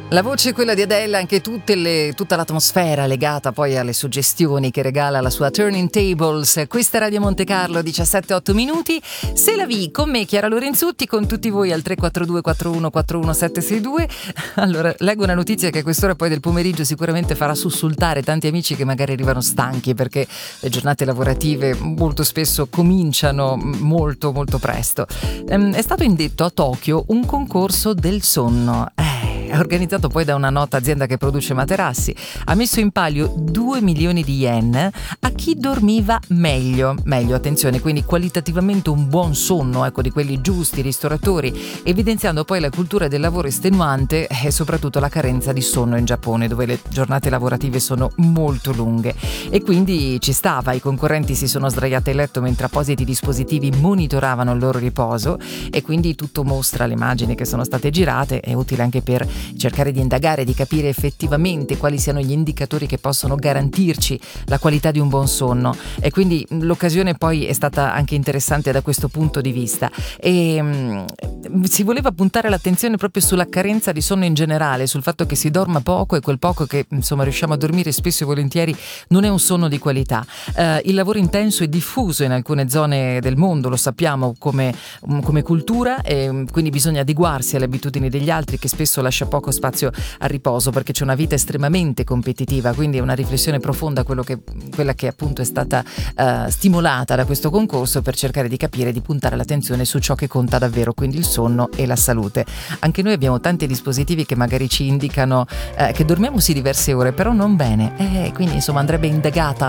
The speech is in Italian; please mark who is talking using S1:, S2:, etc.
S1: La voce è quella di Adele, anche tutta l'atmosfera legata poi alle suggestioni che regala la sua Turning Tables. Questa è Radio Monte Carlo, 17-8 minuti. Se la vi con me, Chiara Lorenzutti, con tutti voi al 342 41 41 762. Allora, leggo una notizia che a quest'ora poi del pomeriggio sicuramente farà sussultare tanti amici che magari arrivano stanchi, perché le giornate lavorative molto spesso cominciano molto molto presto. È stato indetto a Tokyo un concorso del sonno. È organizzato poi da una nota azienda che produce materassi. Ha messo in palio 2 milioni di yen a chi dormiva meglio, attenzione, quindi qualitativamente un buon sonno, ecco, di quelli giusti, ristoratori, evidenziando poi la cultura del lavoro estenuante e soprattutto la carenza di sonno in Giappone, dove le giornate lavorative sono molto lunghe. E quindi ci stava, i concorrenti si sono sdraiati a letto mentre appositi dispositivi monitoravano il loro riposo, e quindi tutto mostra le immagini che sono state girate. È utile anche per cercare di indagare, di capire effettivamente quali siano gli indicatori che possono garantirci la qualità di un buon sonno, e quindi l'occasione poi è stata anche interessante da questo punto di vista. E si voleva puntare l'attenzione proprio sulla carenza di sonno in generale, sul fatto che si dorma poco, e quel poco che insomma riusciamo a dormire spesso e volentieri non è un sonno di qualità. Il lavoro intenso è diffuso in alcune zone del mondo, lo sappiamo come cultura, e quindi bisogna adeguarsi alle abitudini degli altri, che spesso lascia poco spazio al riposo, perché c'è una vita estremamente competitiva. Quindi è una riflessione profonda quella che appunto è stata stimolata da questo concorso, per cercare di capire, di puntare l'attenzione su ciò che conta davvero, quindi il sonno e la salute. Anche noi abbiamo tanti dispositivi che magari ci indicano che dormiamo sì diverse ore, però non bene, quindi insomma andrebbe indagata